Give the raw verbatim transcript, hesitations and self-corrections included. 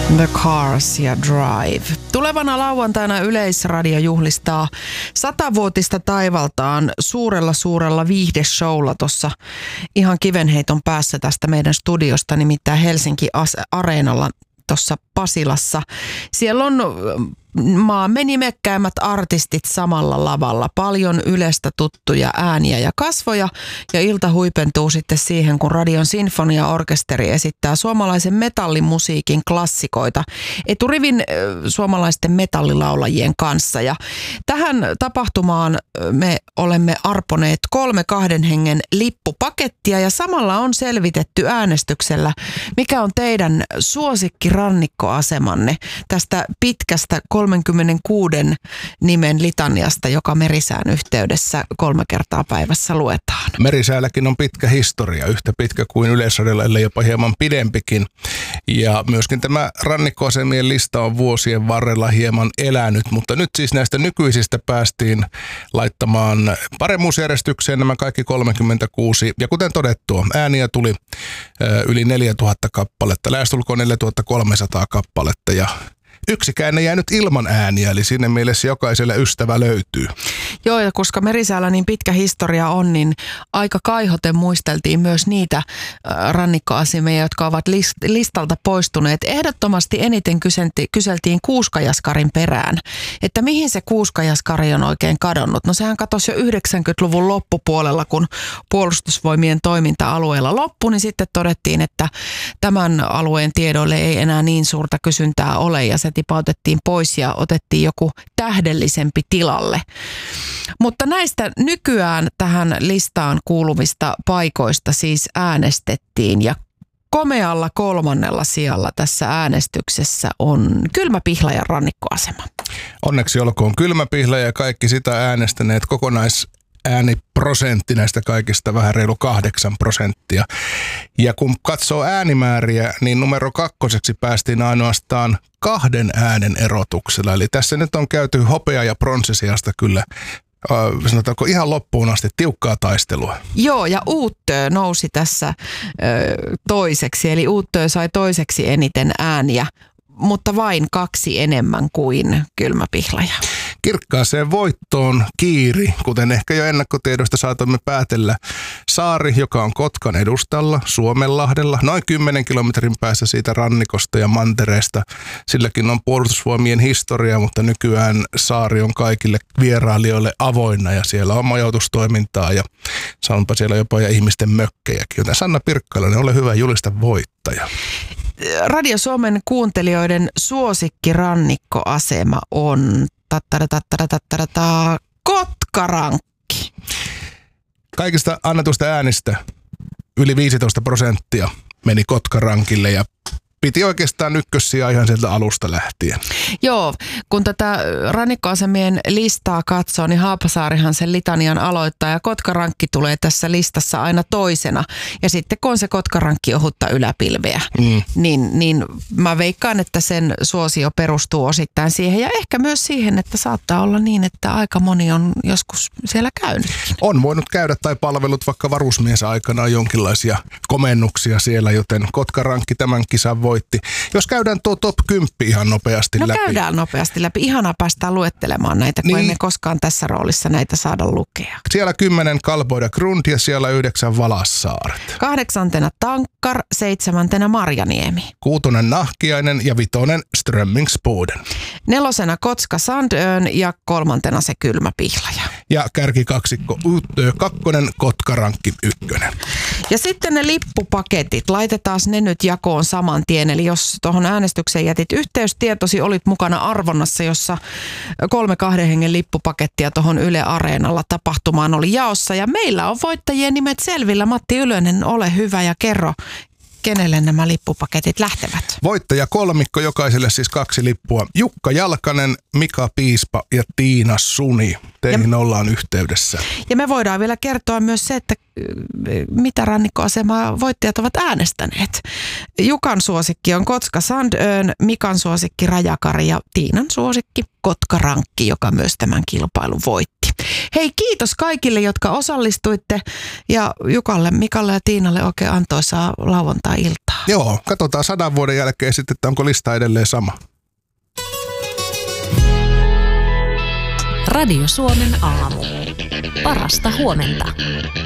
The Cars ja Drive. Tulevana lauantaina Yleisradio juhlistaa satavuotista taivaltaan suurella suurella viihdeshowlla tuossa ihan kivenheiton päässä tästä meidän studiosta, nimittäin Helsinki Areenalla tuossa Pasilassa. Siellä on maamme nimekkäimmät artistit samalla lavalla. Paljon Ylestä tuttuja ääniä ja kasvoja. Ja ilta huipentuu sitten siihen, kun Radion Sinfoniaorkesteri esittää suomalaisen metallimusiikin klassikoita eturivin äh, suomalaisten metallilaulajien kanssa. Ja tähän tapahtumaan me olemme arponeet kolme kahden hengen lippupakettia ja samalla on selvitetty äänestyksellä, mikä on teidän suosikkirannikkoasemanne tästä pitkästä kolmekymmentäkuusi nimen litaniasta, joka Merisään yhteydessä kolme kertaa päivässä luetaan. Merisäälläkin on pitkä historia, yhtä pitkä kuin Yleisradiolla, ellei jopa hieman pidempikin. Ja myöskin tämä rannikkoasemien lista on vuosien varrella hieman elänyt, mutta nyt siis näistä nykyisistä päästiin laittamaan paremmuusjärjestykseen nämä kaikki kolmekymmentäkuusi. Ja kuten todettua, ääniä tuli ö, yli neljätuhatta kappaletta, lähestulkoon neljätuhattakolmesataa kappaletta ja yksikään ei jäänyt ilman ääniä, eli siinä mielessä jokaiselle ystävä löytyy. Joo, ja koska Merisäällä niin pitkä historia on, niin aika kaihoten muisteltiin myös niitä rannikkoasemia, jotka ovat listalta poistuneet. Ehdottomasti eniten kyseltiin Kuuskajaskarin perään, että mihin se Kuuskajaskari on oikein kadonnut. No sehän katosi jo yhdeksänkymmentäluvun loppupuolella, kun puolustusvoimien toiminta-alueella loppui, niin sitten todettiin, että tämän alueen tiedoille ei enää niin suurta kysyntää ole, ja se tipautettiin pois ja otettiin joku tähdellisempi tilalle. Mutta näistä nykyään tähän listaan kuuluvista paikoista siis äänestettiin ja komealla kolmannella sijalla tässä äänestyksessä on Kylmä-Pihlajan rannikkoasema. Onneksi olkoon Kylmä-Pihlaja ja kaikki sitä äänestäneet kokonais ääniprosentti näistä kaikista vähän reilu kahdeksan prosenttia. Ja kun katsoo äänimääriä, niin numero kakkoseksi päästiin ainoastaan kahden äänen erotuksella. Eli tässä nyt on käyty hopea- ja pronssisijasta kyllä, äh, sanotaanko ihan loppuun asti tiukkaa taistelua. Joo, ja Uuttöö nousi tässä äh, toiseksi, eli Uuttöö sai toiseksi eniten ääniä, mutta vain kaksi enemmän kuin Kylmä-Pihlaja. Kirkkaaseen voittoon kiiri, kuten ehkä jo ennakkotiedosta saatamme päätellä. Saari, joka on Kotkan edustalla, Suomenlahdella, noin kymmenen kilometrin päässä siitä rannikosta ja mantereesta. Silläkin on puolustusvoimien historia, mutta nykyään saari on kaikille vierailijoille avoinna ja siellä on majoitustoimintaa ja sanonpa siellä jopa ja ihmisten mökkejäkin. Joten Sanna Pirkkalainen, ole hyvä, julista voittaja. Radio Suomen kuuntelijoiden suosikkirannikkoasema on Kotkarankki. Kaikista annetusta äänistä yli viisitoista prosenttia meni Kotkarankille ja piti oikeastaan ykkössijaa ihan sieltä alusta lähtien. Joo, kun tätä rannikkoasemien listaa katsoo, niin Haapasaarihan sen litanian aloittaa ja Kotkarankki tulee tässä listassa aina toisena. Ja sitten kun on se Kotkarankki ohutta yläpilveä, mm. niin, niin mä veikkaan, että sen suosio perustuu osittain siihen ja ehkä myös siihen, että saattaa olla niin, että aika moni on joskus siellä käynyt. On voinut käydä tai palvelut vaikka varusmies aikana jonkinlaisia komennuksia siellä, joten Kotkarankki tämän kisan voi voitti. Jos käydään tuo top kymmenen ihan nopeasti no läpi. No käydään nopeasti läpi. Ihanaa päästään luettelemaan näitä, kun niin. emme koskaan tässä roolissa näitä saada lukea. Siellä kymmenen Kalboida Grund ja siellä yhdeksän Valassaaret. Kahdeksantena Tankkar, seitsemäntenä Marjaniemi. Kuutonen Nahkiainen ja vitonen Strömmingsboden. Nelosena Kotska Sandön ja kolmantena se Kylmä-Pihlaja. Ja kärkikaksikko Uuttöö kakkonen, Kotkarankki ykkönen. Ja sitten ne lippupaketit, laitetaan ne nyt jakoon saman tien. Eli jos tuohon äänestykseen jätit yhteystietosi, olit mukana arvonnassa, jossa kolme kahden hengen lippupakettia tuohon Yle Areenalla tapahtumaan oli jaossa. Ja meillä on voittajien nimet selvillä. Matti Ylönen, ole hyvä ja kerro, kenelle nämä lippupaketit lähtevät. Voittaja kolmikko, jokaiselle siis kaksi lippua. Jukka Jalkanen, Mika Piispa ja Tiina Suni. Teihin ja, ollaan yhteydessä. Ja me voidaan vielä kertoa myös se, että mitä rannikkoasemaa voittajat ovat äänestäneet. Jukan suosikki on Kotska Sandön, Mikan suosikki Rajakari ja Tiinan suosikki Kotkarankki, joka myös tämän kilpailun voitti. Hei, kiitos kaikille, jotka osallistuitte ja Jukalle, Mikalle ja Tiinalle oikein antoisaa lauantai-iltaa. Joo, katsotaan sadan vuoden jälkeen sitten, että onko lista edelleen sama. Radio Suomen aamu. Parasta huomenta.